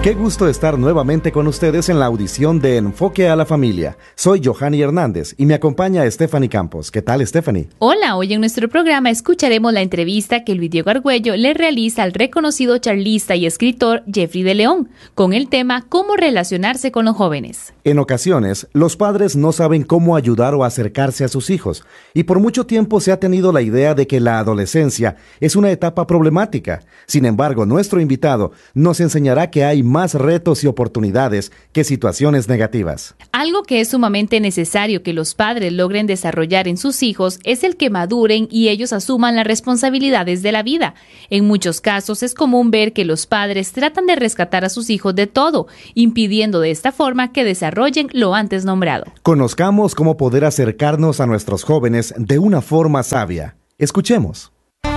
Qué gusto estar nuevamente con ustedes en la audición de Enfoque a la Familia. Soy Johanny Hernández y me acompaña Stephanie Campos. ¿Qué tal, Stephanie? Hola, hoy en nuestro programa escucharemos la entrevista que Luis Diego Argüello le realiza al reconocido charlista y escritor Jeffrey de León, con el tema ¿Cómo relacionarse con los jóvenes? En ocasiones, los padres no saben cómo ayudar o acercarse a sus hijos, y por mucho tiempo se ha tenido la idea de que la adolescencia es una etapa problemática. Sin embargo, nuestro invitado nos enseñará que hay más retos y oportunidades que situaciones negativas. Algo que es sumamente necesario que los padres logren desarrollar en sus hijos es el que maduren y ellos asuman las responsabilidades de la vida. En muchos casos es común ver que los padres tratan de rescatar a sus hijos de todo, impidiendo de esta forma que desarrollen lo antes nombrado. Conozcamos cómo poder acercarnos a nuestros jóvenes de una forma sabia. Escuchemos.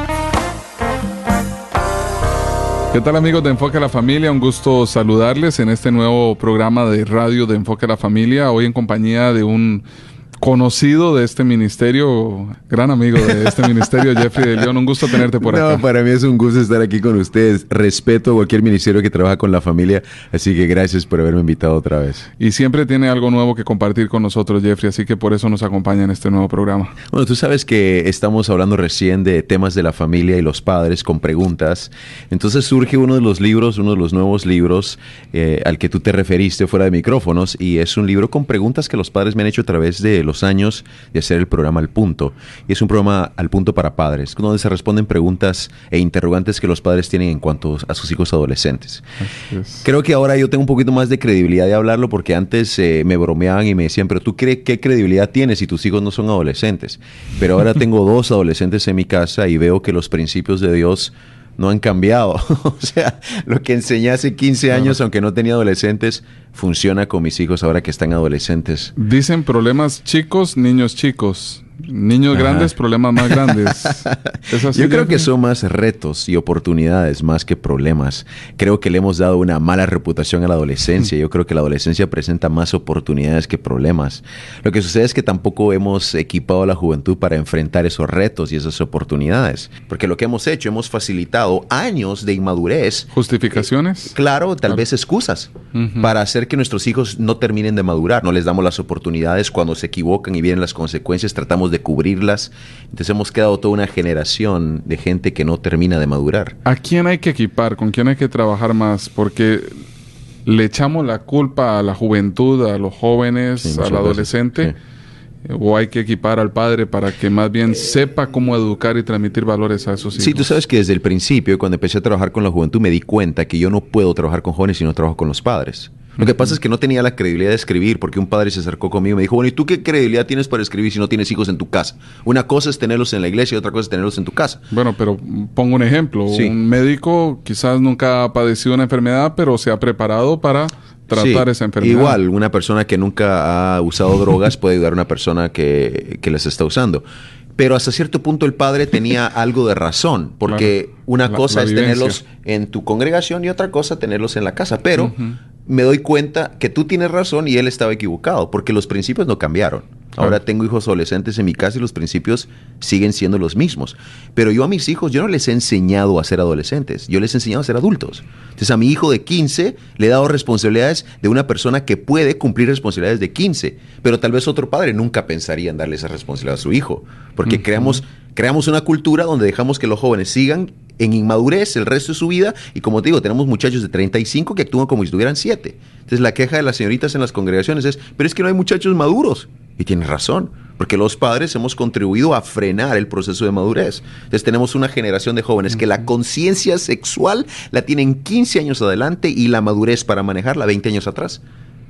¿Qué tal, amigos de Enfoque a la Familia? Un gusto saludarles en este nuevo programa de radio de Enfoque a la Familia, hoy en compañía de un conocido de este ministerio, gran amigo de este ministerio, Jeffrey de León. Un gusto tenerte por acá. No, para mí es un gusto estar aquí con ustedes. Respeto a cualquier ministerio que trabaja con la familia, así que gracias por haberme invitado otra vez. Y siempre tiene algo nuevo que compartir con nosotros, Jeffrey, así que por eso nos acompaña en este nuevo programa. Bueno, tú sabes que estamos hablando recién de temas de la familia y los padres con preguntas. Entonces surge uno de los nuevos libros al que tú te referiste fuera de micrófonos, y es un libro con preguntas que los padres me han hecho a través de los años de hacer el programa Al Punto. Y es un programa Al Punto para padres, donde se responden preguntas e interrogantes que los padres tienen en cuanto a sus hijos adolescentes. Creo que ahora yo tengo un poquito más de credibilidad de hablarlo, porque antes me bromeaban y me decían, pero tú qué credibilidad tienes si tus hijos no son adolescentes. Pero ahora tengo 2 adolescentes en mi casa y veo que los principios de Dios no han cambiado. O sea, lo que enseñé hace 15 años, aunque no tenía adolescentes, funciona con mis hijos ahora que están adolescentes. Dicen problemas chicos, niños chicos. Niños grandes, problemas más grandes. ¿Es así? Yo creo que son más retos y oportunidades más que problemas. Creo que le hemos dado una mala reputación a la adolescencia. Yo creo que la adolescencia presenta más oportunidades que problemas. Lo que sucede es que tampoco hemos equipado a la juventud para enfrentar esos retos y esas oportunidades. Porque lo que hemos hecho, hemos facilitado años de inmadurez. ¿Justificaciones? Claro, tal vez excusas para hacer que nuestros hijos no terminen de madurar. No les damos las oportunidades. Cuando se equivocan y vienen las consecuencias, tratamos de cubrirlas. Entonces hemos quedado toda una generación de gente que no termina de madurar. ¿A quién hay que equipar? ¿Con quién hay que trabajar más? Porque le echamos la culpa a la juventud, a los jóvenes, Sí, al adolescente. Sí. ¿O hay que equipar al padre para que más bien sepa cómo educar y transmitir valores a esos hijos? Sí, tú sabes que desde el principio, cuando empecé a trabajar con la juventud, me di cuenta que yo no puedo trabajar con jóvenes si no trabajo con los padres. Lo que pasa es que no tenía la credibilidad de escribir, porque un padre se acercó conmigo y me dijo, bueno, ¿y tú qué credibilidad tienes para escribir si no tienes hijos en tu casa? Una cosa es tenerlos en la iglesia y otra cosa es tenerlos en tu casa. Bueno, pero pongo un ejemplo. Sí. Un médico quizás nunca ha padecido una enfermedad, pero se ha preparado para tratar esa enfermedad. Igual, una persona que nunca ha usado drogas puede ayudar a una persona que las está usando. Pero hasta cierto punto el padre tenía algo de razón, porque una cosa es tenerlos en tu congregación y otra cosa tenerlos en la casa. Pero me doy cuenta que tú tienes razón y él estaba equivocado, porque los principios no cambiaron. Ahora tengo hijos adolescentes en mi casa y los principios siguen siendo los mismos. Pero yo a mis hijos, yo no les he enseñado a ser adolescentes, yo les he enseñado a ser adultos. Entonces a mi hijo de 15 le he dado responsabilidades de una persona que puede cumplir responsabilidades de 15, pero tal vez otro padre nunca pensaría en darle esa responsabilidad a su hijo, porque creamos una cultura donde dejamos que los jóvenes sigan en inmadurez el resto de su vida, y como te digo, tenemos muchachos de 35 que actúan como si tuvieran 7. Entonces la queja de las señoritas en las congregaciones es, pero es que no hay muchachos maduros. Y tienes razón, porque los padres hemos contribuido a frenar el proceso de madurez. Entonces tenemos una generación de jóvenes que la conciencia sexual la tienen 15 años adelante y la madurez para manejarla 20 años atrás.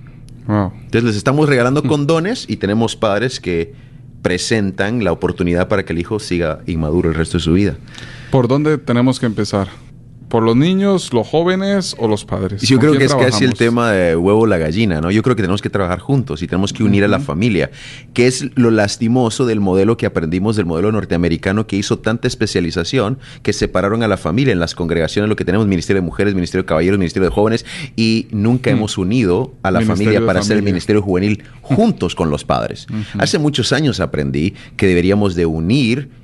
Wow. Entonces les estamos regalando condones y tenemos padres que presentan la oportunidad para que el hijo siga inmaduro el resto de su vida. ¿Por dónde tenemos que empezar? ¿Por los niños, los jóvenes o los padres? Yo creo que es casi el tema de huevo o la gallina, ¿no? Yo creo que tenemos que trabajar juntos y tenemos que unir a la familia, que es lo lastimoso del modelo que aprendimos, del modelo norteamericano, que hizo tanta especialización que separaron a la familia en las congregaciones. Lo que tenemos, ministerio de mujeres, ministerio de caballeros, ministerio de jóvenes, y nunca hemos unido a la familia para hacer el ministerio juvenil juntos con los padres. Hace muchos años aprendí que deberíamos de unir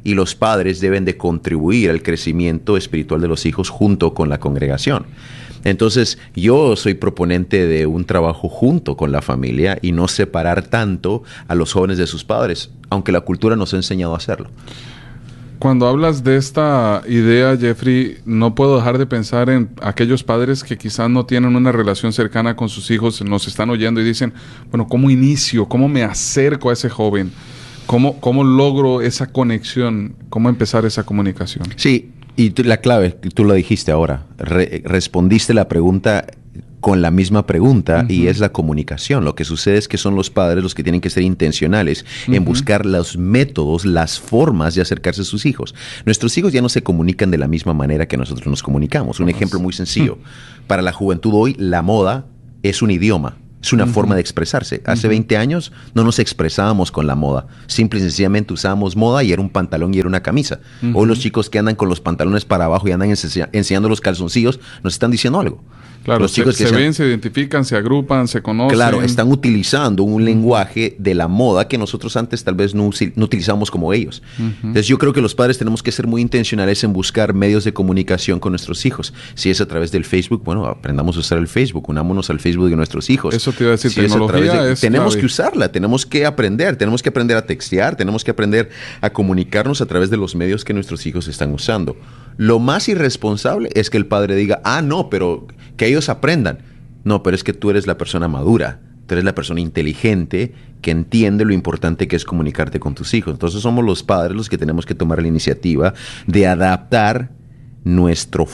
y los padres deben de contribuir al crecimiento espiritual de los hijos junto con la congregación. Entonces, yo soy proponente de un trabajo junto con la familia y no separar tanto a los jóvenes de sus padres, aunque la cultura nos ha enseñado a hacerlo. Cuando hablas de esta idea, Jeffrey, no puedo dejar de pensar en aquellos padres que quizás no tienen una relación cercana con sus hijos, nos están oyendo y dicen, bueno, ¿cómo inicio? ¿Cómo me acerco a ese joven? ¿Cómo logro esa conexión? ¿Cómo empezar esa comunicación? Sí, y la clave, tú lo dijiste ahora, respondiste la pregunta con la misma pregunta, y es la comunicación. Lo que sucede es que son los padres los que tienen que ser intencionales en buscar los métodos, las formas de acercarse a sus hijos. Nuestros hijos ya no se comunican de la misma manera que nosotros nos comunicamos. Un ejemplo muy sencillo. Para la juventud hoy, la moda es un idioma. Es una forma de expresarse. Hace 20 años no nos expresábamos con la moda. Simple y sencillamente usábamos moda y era un pantalón y era una camisa. Hoy los chicos que andan con los pantalones para abajo y andan enseñando los calzoncillos nos están diciendo algo. Claro, los chicos se ven, se identifican, se agrupan, se conocen. Claro, están utilizando un lenguaje de la moda que nosotros antes tal vez no utilizamos como ellos. Entonces yo creo que los padres tenemos que ser muy intencionales en buscar medios de comunicación con nuestros hijos. Si es a través del Facebook, bueno, aprendamos a usar el Facebook, unámonos al Facebook de nuestros hijos. Eso te iba a decir, si tecnología es tenemos clave. que usarla, tenemos que aprender a textear, tenemos que aprender a comunicarnos a través de los medios que nuestros hijos están usando. Lo más irresponsable es que el padre diga, no, pero que ellos aprendan. No, pero es que tú eres la persona madura, tú eres la persona inteligente que entiende lo importante que es comunicarte con tus hijos. Entonces somos los padres los que tenemos que tomar la iniciativa de adaptar nuestro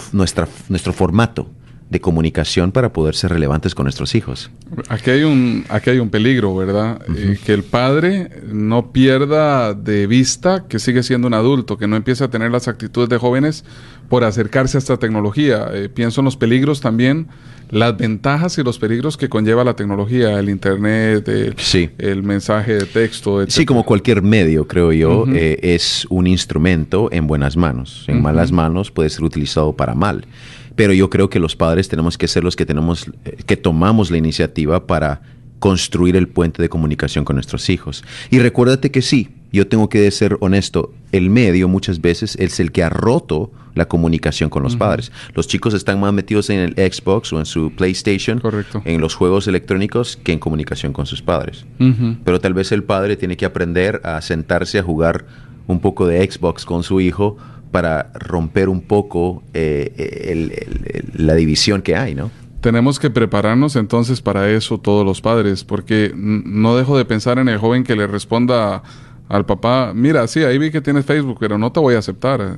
formato de comunicación para poder ser relevantes con nuestros hijos. Aquí hay un peligro, ¿verdad? Que el padre no pierda de vista que sigue siendo un adulto, que no empiece a tener las actitudes de jóvenes por acercarse a esta tecnología. Pienso en los peligros también, las ventajas y los peligros que conlleva la tecnología, el internet, el mensaje de texto, etc. Sí, como cualquier medio, creo yo, es un instrumento en buenas manos. En malas manos puede ser utilizado para mal. Pero yo creo que los padres tenemos que ser los que tomamos la iniciativa para construir el puente de comunicación con nuestros hijos. Y recuérdate que sí, yo tengo que ser honesto, el medio muchas veces es el que ha roto la comunicación con los padres. Los chicos están más metidos en el Xbox o en su PlayStation, correcto, en los juegos electrónicos, que en comunicación con sus padres. Pero tal vez el padre tiene que aprender a sentarse a jugar un poco de Xbox con su hijo para romper un poco la división que hay, ¿no? Tenemos que prepararnos entonces para eso todos los padres, porque no dejo de pensar en el joven que le responda al papá, mira, sí, ahí vi que tienes Facebook, pero no te voy a aceptar.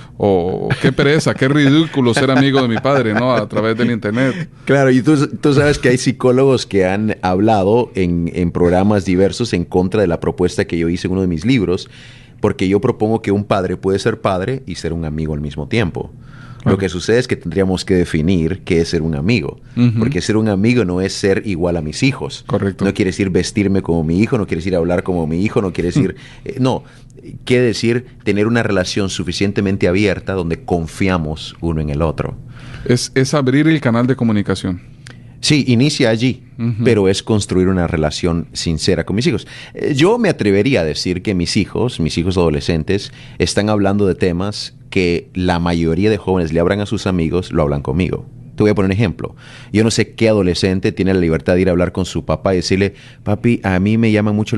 O qué pereza, qué ridículo ser amigo de mi padre, ¿no? A través del internet. Claro, y tú sabes que hay psicólogos que han hablado en programas diversos en contra de la propuesta que yo hice en uno de mis libros, porque yo propongo que un padre puede ser padre y ser un amigo al mismo tiempo. Lo que sucede es que tendríamos que definir qué es ser un amigo. Porque ser un amigo no es ser igual a mis hijos. Correcto. No quiere decir vestirme como mi hijo, no quiere decir hablar como mi hijo, no quiere decir... no, quiere decir tener una relación suficientemente abierta donde confiamos uno en el otro. Es abrir el canal de comunicación. Sí, inicia allí, pero es construir una relación sincera con mis hijos. Yo me atrevería a decir que mis hijos adolescentes, están hablando de temas que la mayoría de jóvenes le hablan a sus amigos, lo hablan conmigo. Te voy a poner un ejemplo. Yo no sé qué adolescente tiene la libertad de ir a hablar con su papá y decirle, papi, a mí me llaman mucho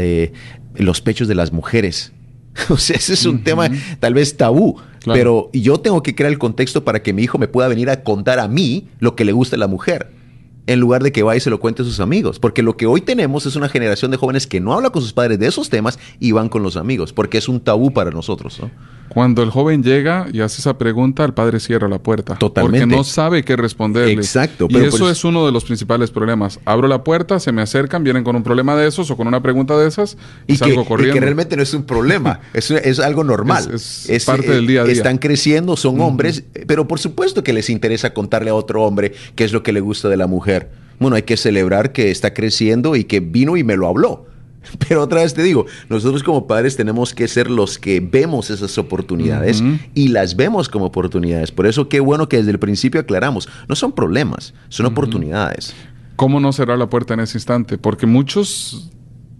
los pechos de las mujeres. O sea, ese es un tema tal vez tabú, pero yo tengo que crear el contexto para que mi hijo me pueda venir a contar a mí lo que le gusta a la mujer, en lugar de que vaya y se lo cuente a sus amigos. Porque lo que hoy tenemos es una generación de jóvenes que no habla con sus padres de esos temas y van con los amigos, porque es un tabú para nosotros, ¿no? Cuando el joven llega y hace esa pregunta, el padre cierra la puerta. Totalmente. Porque no sabe qué responderle. Exacto. Y eso es uno de los principales problemas. Abro la puerta, se me acercan, vienen con un problema de esos o con una pregunta de esas y salgo corriendo. Y que realmente no es un problema, es algo normal. Es parte del día a día. Están creciendo, son hombres, pero por supuesto que les interesa contarle a otro hombre qué es lo que le gusta de la mujer. Bueno, hay que celebrar que está creciendo y que vino y me lo habló. Pero otra vez te digo, nosotros como padres tenemos que ser los que vemos esas oportunidades y las vemos como oportunidades. Por eso qué bueno que desde el principio aclaramos, no son problemas, son oportunidades. ¿Cómo no cerrar la puerta en ese instante? Porque muchos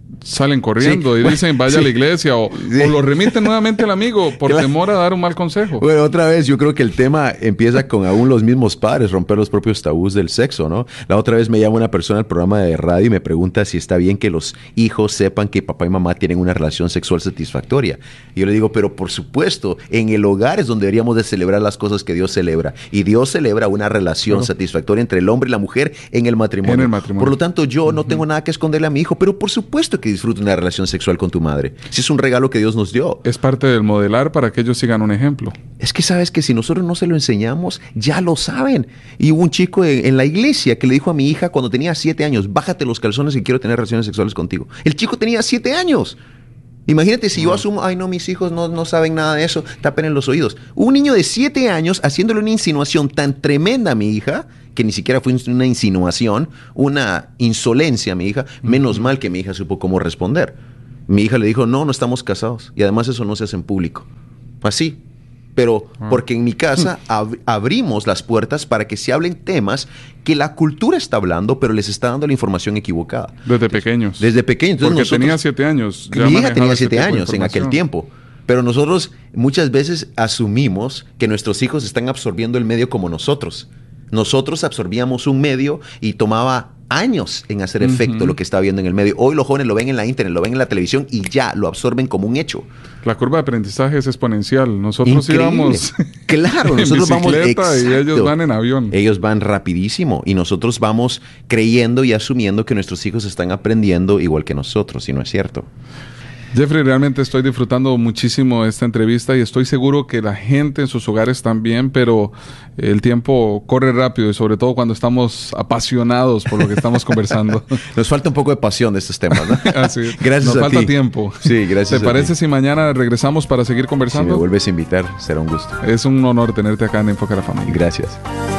salen corriendo y dicen vaya a la iglesia o lo remiten nuevamente al amigo por temor a dar un mal consejo. Bueno, otra vez yo creo que el tema empieza con aún los mismos padres, romper los propios tabús del sexo, ¿no? La otra vez me llama una persona al programa de radio y me pregunta si está bien que los hijos sepan que papá y mamá tienen una relación sexual satisfactoria. Y yo le digo, pero por supuesto, en el hogar es donde deberíamos de celebrar las cosas que Dios celebra. Y Dios celebra una relación satisfactoria entre el hombre y la mujer en el matrimonio. Por lo tanto, yo no tengo nada que esconderle a mi hijo, pero por supuesto que disfruta una relación sexual con tu madre. Si es un regalo que Dios nos dio. Es parte del modelar para que ellos sigan un ejemplo. Es que sabes que si nosotros no se lo enseñamos, ya lo saben. Y hubo un chico en la iglesia que le dijo a mi hija cuando tenía 7 años, bájate los calzones y quiero tener relaciones sexuales contigo. El chico tenía 7 años. Imagínate si yo asumo, ay no, mis hijos no saben nada de eso, tapen los oídos. Un niño de 7 años haciéndole una insinuación tan tremenda a mi hija, que ni siquiera fue una insinuación, una insolencia a mi hija, menos mal que mi hija supo cómo responder. Mi hija le dijo, no estamos casados, y además eso no se hace en público. Así. Pero porque en mi casa abrimos las puertas para que se hablen temas que la cultura está hablando, pero les está dando la información equivocada. Desde pequeños. Desde pequeños. Porque nosotros, tenía 7 años. Mi hija tenía 7 años en aquel tiempo. Pero nosotros muchas veces asumimos que nuestros hijos están absorbiendo el medio como nosotros. Nosotros absorbíamos un medio y tomaba años en hacer efecto lo que está viendo en el medio. Hoy los jóvenes lo ven en la internet, lo ven en la televisión y ya lo absorben como un hecho. La curva de aprendizaje es exponencial. Nosotros íbamos claro, nosotros en bicicleta vamos, y ellos van en avión. Ellos van rapidísimo y nosotros vamos creyendo y asumiendo que nuestros hijos están aprendiendo igual que nosotros, y no es cierto. Jeffrey, realmente estoy disfrutando muchísimo esta entrevista y estoy seguro que la gente en sus hogares también, pero el tiempo corre rápido y sobre todo cuando estamos apasionados por lo que estamos conversando. Nos falta un poco de pasión de estos temas, ¿no? Así es. Gracias Nos a falta ti. tiempo. Sí, gracias. ¿Te parece si mañana regresamos para seguir conversando? Si me vuelves a invitar, será un gusto. Es un honor tenerte acá en Enfoque a la Familia. Gracias.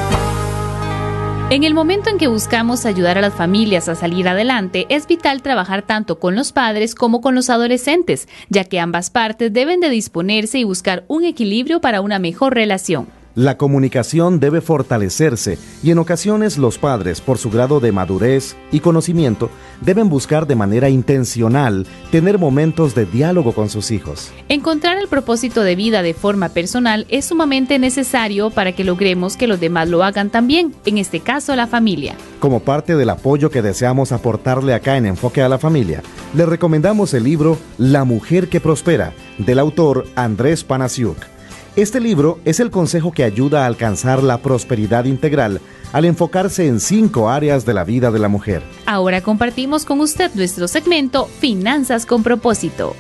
En el momento en que buscamos ayudar a las familias a salir adelante, es vital trabajar tanto con los padres como con los adolescentes, ya que ambas partes deben de disponerse y buscar un equilibrio para una mejor relación. La comunicación debe fortalecerse y en ocasiones los padres, por su grado de madurez y conocimiento, deben buscar de manera intencional tener momentos de diálogo con sus hijos. Encontrar el propósito de vida de forma personal es sumamente necesario para que logremos que los demás lo hagan también, en este caso la familia. Como parte del apoyo que deseamos aportarle acá en Enfoque a la Familia, le recomendamos el libro La Mujer que Prospera, del autor Andrés Panasiuk. Este libro es el consejo que ayuda a alcanzar la prosperidad integral al enfocarse en 5 áreas de la vida de la mujer. Ahora compartimos con usted nuestro segmento Finanzas con Propósito.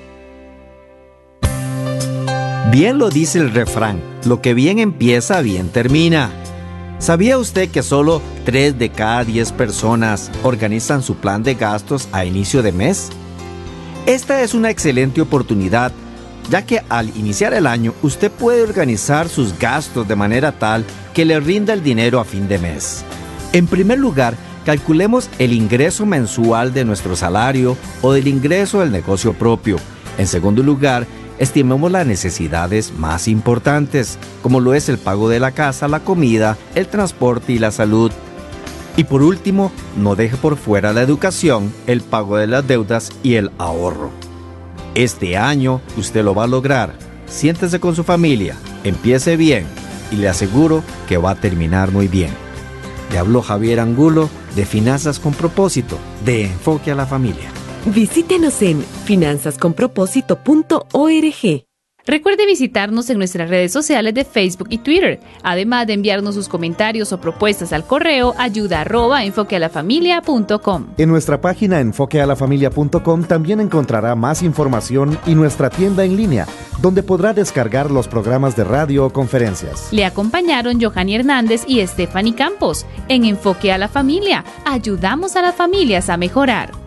Bien lo dice el refrán, lo que bien empieza, bien termina. ¿Sabía usted que solo 3 de cada 10 personas organizan su plan de gastos a inicio de mes? Esta es una excelente oportunidad, ya que al iniciar el año usted puede organizar sus gastos de manera tal que le rinda el dinero a fin de mes. En primer lugar, calculemos el ingreso mensual de nuestro salario o del ingreso del negocio propio. En segundo lugar, estimemos las necesidades más importantes, como lo es el pago de la casa, la comida, el transporte y la salud. Y por último, no deje por fuera la educación, el pago de las deudas y el ahorro. Este año usted lo va a lograr. Siéntese con su familia, empiece bien y le aseguro que va a terminar muy bien. Le habló Javier Angulo de Finanzas con Propósito, de Enfoque a la Familia. Visítenos en finanzasconpropósito.org. Recuerde visitarnos en nuestras redes sociales de Facebook y Twitter, además de enviarnos sus comentarios o propuestas al correo ayuda@enfoquealafamilia.com. En nuestra página enfoquealafamilia.com también encontrará más información y nuestra tienda en línea, donde podrá descargar los programas de radio o conferencias. Le acompañaron Johanny Hernández y Stephanie Campos. En Enfoque a la Familia, ayudamos a las familias a mejorar.